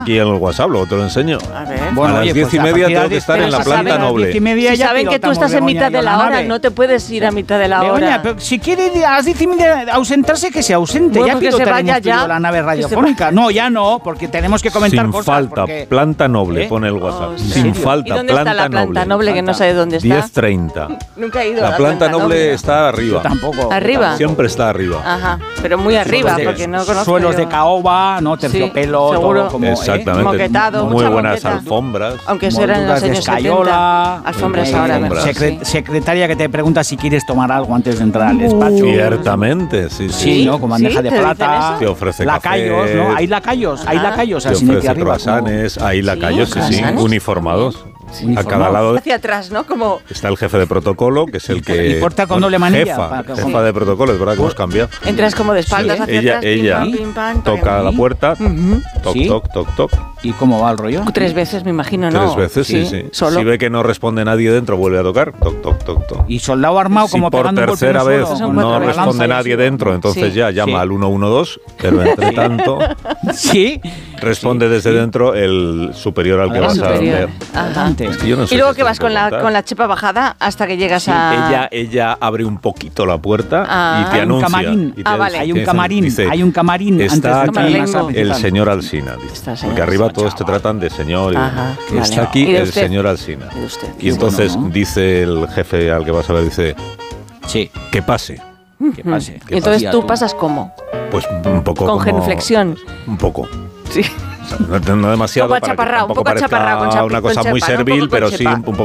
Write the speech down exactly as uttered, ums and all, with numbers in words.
aquí en el WhatsApp, luego te lo enseño. A ver. Bueno, a las oye, diez pues y media tengo que estar en la planta noble. Si saben que tú estás en mitad de la hora, no te puedes ir a mitad de la hora. Begoña, pero si quiere a las diez y media ausentarse, que se ausente. Bueno, ya que se vaya ya. La nave radiofónica. No, ya no, porque tenemos que comentar Sin cosas. falta, porque... planta noble, ¿Eh? pone el WhatsApp. Oh, Sin ¿serio? falta, ¿Y dónde planta está la planta noble, noble que no sabe dónde está? diez treinta. Nunca he ido la a la planta, planta noble, noble está arriba. Yo tampoco. ¿Arriba? Siempre está arriba. Ajá, pero muy arriba, de, porque no conozco Suelos yo. de caoba, ¿no? Terciopelo, sí, seguro. todo como... Exactamente. ¿eh? Moquetado, muy buenas moqueta. alfombras. Aunque eso eran en los años setenta. Alfombras ahora mejor. Secre- sí. Secretaria que te pregunta si quieres tomar algo antes de entrar al despacho. Ciertamente, sí, sí. Sí, ¿no? Con bandeja ¿Sí? de ¿Te plata. Te ofrece lacayos, café. ¿no? Hay lacayos, hay lacayos. Te así ofrece arriba, croissants, como... hay lacayos, sí, sí, sí, uniformados. Sí. A cada lado hacia atrás, ¿no? Como está el jefe de protocolo, que es el que... Y porta con doble manilla. Jefa, que jefa de protocolo, es verdad que hemos cambiado. Entras como de espaldas sí. hacia ella, atrás, ella pim, pam, pim, pam, toca la puerta, uh-huh. toc, ¿Sí? toc, toc, toc. ¿Y cómo va el rollo? Tres veces, me imagino, ¿no? Tres veces, sí, sí. sí. Solo. Si ve que no responde nadie dentro, vuelve a tocar, toc, toc, toc, toc. Y soldado armado si como por pegando tercera un golpe vez en no responde nadie dentro, entonces sí. ya llama sí. al uno uno dos, pero entre tanto sí. responde sí. desde sí. dentro el superior al que vas superior. a ver. Ajá. Es que yo no sé y luego si que vas con la, con la chepa bajada hasta que llegas sí, a... Ella, ella abre un poquito la puerta ah. y te hay anuncia. Un camarín. Y te ah, vale. Hay un camarín, dice, hay un camarín. Está antes de aquí el señor Alsina. Dice, porque arriba todos te tratan de señor. Ajá, y, vale. Está aquí el usted? señor Alsina. ¿Y, usted? y entonces bueno, ¿no? dice el jefe al que vas a ver, dice, sí. que pase. Que pase. Y entonces pase tú tú pasas ¿cómo? Pues un poco Con como, genuflexión. Un poco. Sí. O sea, no, no demasiado un poco para que achaparrado, tampoco un poco parezca achaparrado, con chapi, una con cosa muy chepa, ¿no? servil, un poco pero con sí chepa. un poco